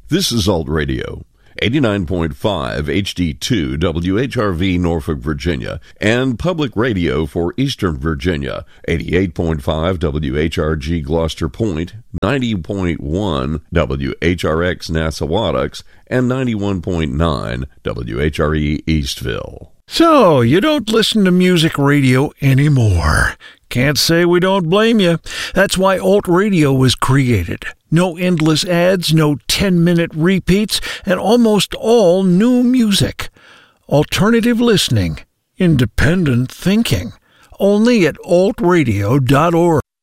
This is Alt Radio, 89.5 HD2 WHRV Norfolk, Virginia, and Public Radio for Eastern Virginia, 88.5 WHRG Gloucester Point, 90.1 WHRX Nassawadox, and 91.9 WHRE Eastville. So, you don't listen to music radio anymore. Can't say we don't blame you. That's why Alt Radio was created. No endless ads, no 10-minute repeats, and almost all new music. Alternative listening. Independent thinking. Only at altradio.org.